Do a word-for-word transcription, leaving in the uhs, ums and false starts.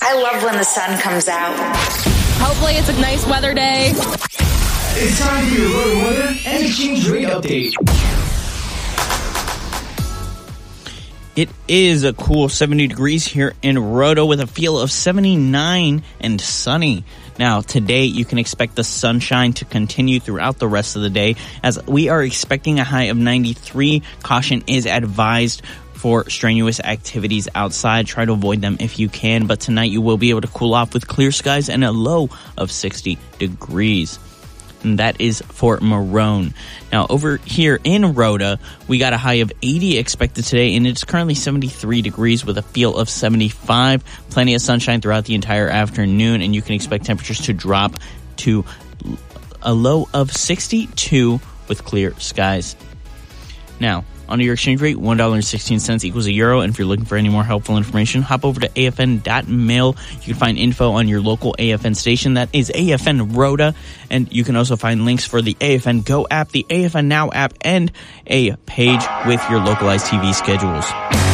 I love when the sun comes out. Hopefully it's a nice weather day. It's time for your road weather and exchange rate update. It is a cool seventy degrees here in Roto with a feel of seventy-nine and sunny. Now, today you can expect the sunshine to continue throughout the rest of the day as we are expecting a high of ninety-three. Caution is advised for strenuous activities outside. Try to avoid them if you can, but tonight you will be able to cool off with clear skies and a low of sixty degrees. And that is for Marone. Now, over here in Rhoda, we got a high of eighty expected today, and it's currently seventy-three degrees with a feel of seventy-five. Plenty of sunshine throughout the entire afternoon, and you can expect temperatures to drop to a low of sixty-two with clear skies. Now, on your exchange rate, one dollar and sixteen cents equals a euro. And if you're looking for any more helpful information, hop over to A F N dot mail. You can find info on your local A F N station. That is A F N Rhoda. And you can also find links for the A F N Go app, the A F N Now app, and a page with your localized T V schedules.